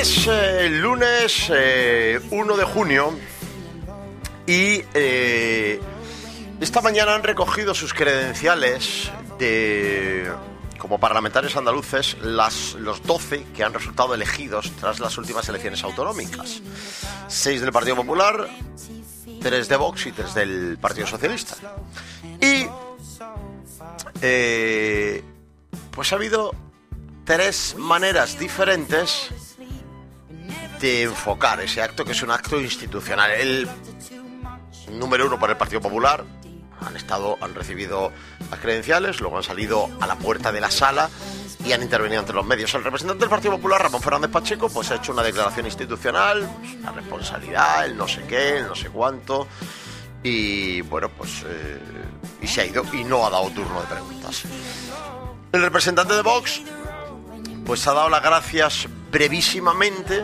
Es lunes 1 de junio y esta mañana han recogido sus credenciales como parlamentarios andaluces los 12 que han resultado elegidos tras las últimas elecciones autonómicas. 6 del Partido Popular, 3 de Vox y 3 del Partido Socialista. Y pues ha habido 3 maneras diferentes de enfocar ese acto, que es un acto institucional. El número 1 para el Partido Popular han recibido las credenciales, luego han salido a la puerta de la sala y han intervenido entre los medios. El representante del Partido Popular, Ramón Fernández Pacheco, pues ha hecho una declaración institucional, la responsabilidad, el no sé qué, el no sé cuánto, y bueno, pues y se ha ido y no ha dado turno de preguntas. El representante de Vox pues ha dado las gracias brevísimamente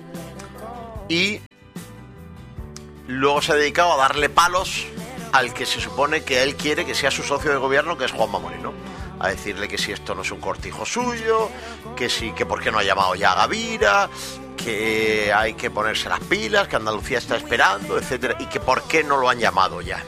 y luego se ha dedicado a darle palos al que se supone que él quiere que sea su socio de gobierno, que es Juanma Moreno, a decirle que si esto no es un cortijo suyo, que sí, que por qué no ha llamado ya a Gavira, que hay que ponerse las pilas, que Andalucía está esperando, etcétera, y que por qué no lo han llamado ya.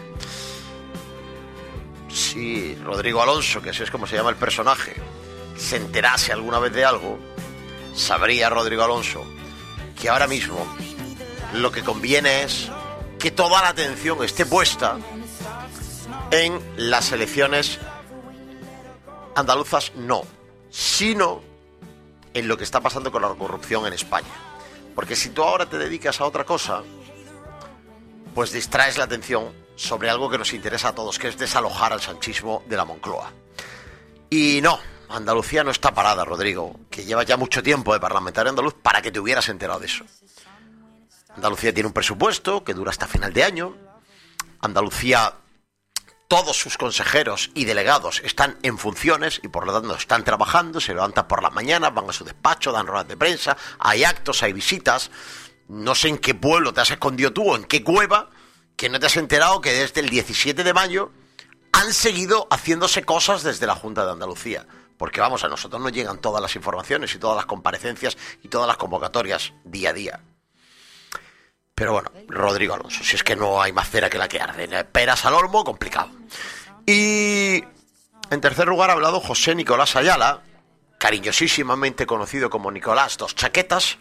Si Rodrigo Alonso, que así es como se llama el personaje, se enterase alguna vez de algo, sabría Rodrigo Alonso que ahora mismo lo que conviene es que toda la atención esté puesta en las elecciones andaluzas, no, sino en lo que está pasando con la corrupción en España. Porque si tú ahora te dedicas a otra cosa, pues distraes la atención sobre algo que nos interesa a todos, que es desalojar al sanchismo de la Moncloa. Y no, Andalucía no está parada, Rodrigo, que lleva ya mucho tiempo de parlamentario andaluz para que te hubieras enterado de eso. Andalucía tiene un presupuesto que dura hasta final de año. Andalucía, todos sus consejeros y delegados están en funciones y por lo tanto están trabajando, se levantan por la mañana, van a su despacho, dan ruedas de prensa, hay actos, hay visitas. No sé en qué pueblo te has escondido tú o en qué cueva que no te has enterado que desde el 17 de mayo han seguido haciéndose cosas desde la Junta de Andalucía. Porque vamos, a nosotros nos llegan todas las informaciones y todas las comparecencias y todas las convocatorias día a día. Pero bueno, Rodrigo Alonso, si es que no hay más cera que la que arde. Peras al olmo, complicado. Y en tercer lugar ha hablado José Nicolás Ayala, cariñosísimamente conocido como Nicolás Dos Chaquetas,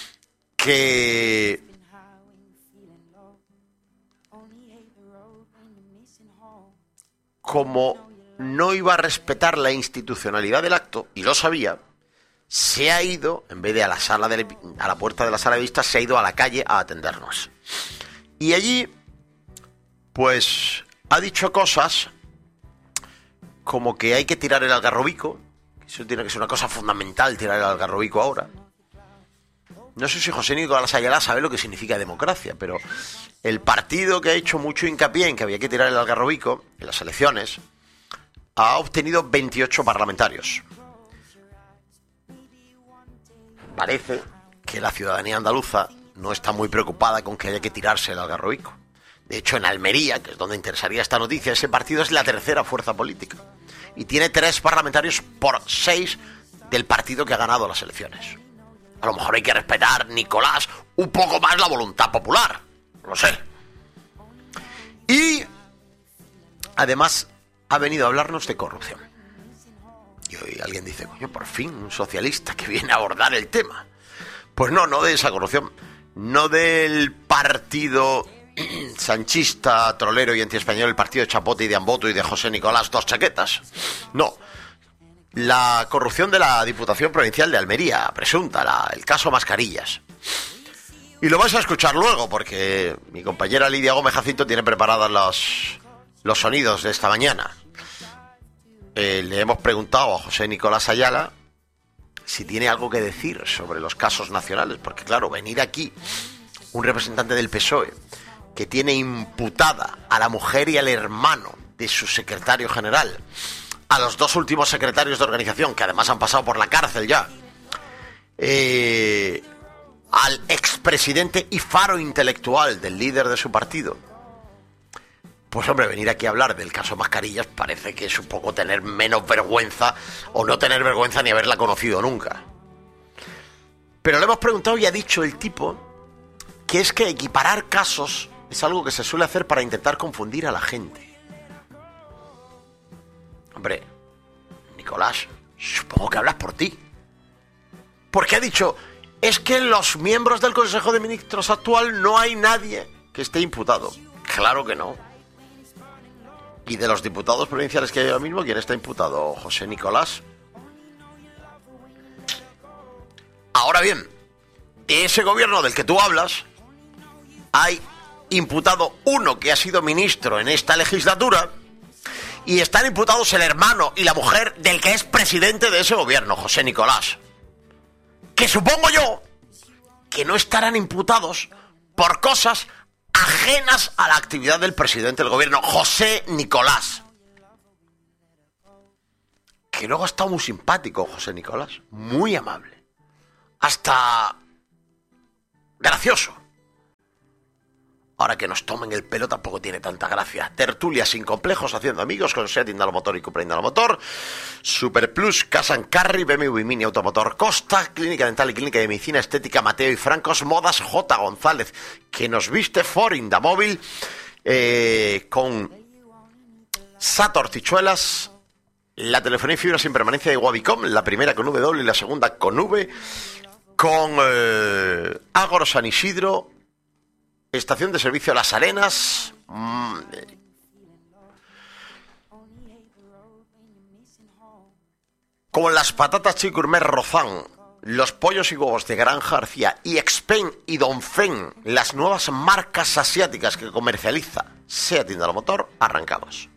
que como no iba a respetar la institucionalidad del acto, y lo sabía, se ha ido, en vez de a la puerta de la sala de vistas, se ha ido a la calle a atendernos. Y allí, pues, ha dicho cosas como que hay que tirar el algarrobico. Eso tiene que ser una cosa fundamental, tirar el algarrobico ahora. No sé si José Nicolás Ayala sabe lo que significa democracia, pero el partido que ha hecho mucho hincapié en que había que tirar el algarrobico en las elecciones ha obtenido 28 parlamentarios. Parece que la ciudadanía andaluza no está muy preocupada con que haya que tirarse el algarrobico. De hecho, en Almería, que es donde interesaría esta noticia, ese partido es la tercera fuerza política y tiene 3 parlamentarios por 6 del partido que ha ganado las elecciones. A lo mejor hay que respetar, Nicolás, un poco más la voluntad popular. Lo sé. Y además ha venido a hablarnos de corrupción. Y hoy alguien dice, coño, por fin un socialista que viene a abordar el tema. Pues no de esa corrupción, no del partido sanchista, trolero y antiespañol, el partido de Chapote y de Amboto y de José Nicolás Dos Chaquetas. No, la corrupción de la Diputación Provincial de Almería, presunta, el caso Mascarillas. Y lo vais a escuchar luego, porque mi compañera Lidia Gómez Jacinto tiene preparados los sonidos de esta mañana. Le hemos preguntado a José Nicolás Ayala si tiene algo que decir sobre los casos nacionales, porque claro, venir aquí un representante del PSOE que tiene imputada a la mujer y al hermano de su secretario general, a los 2 últimos secretarios de organización, que además han pasado por la cárcel ya, al expresidente y faro intelectual del líder de su partido, Pues hombre, venir aquí a hablar del caso Mascarillas parece que es un poco tener menos vergüenza o no tener vergüenza ni haberla conocido nunca. Pero le hemos preguntado y ha dicho el tipo que es que equiparar casos es algo que se suele hacer para intentar confundir a la gente. Hombre, Nicolás, supongo que hablas por ti. Porque ha dicho, es que en los miembros del Consejo de Ministros actual no hay nadie que esté imputado. Claro que no. ¿Y de los diputados provinciales que hay ahora mismo, quién está imputado? José Nicolás. Ahora bien, de ese gobierno del que tú hablas, hay imputado uno que ha sido ministro en esta legislatura y están imputados el hermano y la mujer del que es presidente de ese gobierno, José Nicolás. Que supongo yo que no estarán imputados por cosas ajenas a la actividad del presidente del gobierno, José Nicolás. Que luego ha estado muy simpático, José Nicolás, muy amable. Hasta gracioso. Ahora que nos tomen el pelo tampoco tiene tanta gracia. Tertulia sin complejos, haciendo amigos con Seat Indalomotor y Cupra Indalomotor. Super Plus, Casa Carry, BMW Mini Automotor Costa, Clínica Dental y Clínica de Medicina Estética Mateo y Francos, Modas J. González, que nos viste for Indamóvil, con Sator Tichuelas, la telefonía y fibra sin permanencia de Wavicom, la primera con W y la segunda con V, con Ágora San Isidro, Estación de Servicio Las Arenas, con las patatas Chicourmet Rozán, los pollos y huevos de Granja García y Expen y Donfen, las nuevas marcas asiáticas que comercializa Seat Indalomotor. Arrancamos.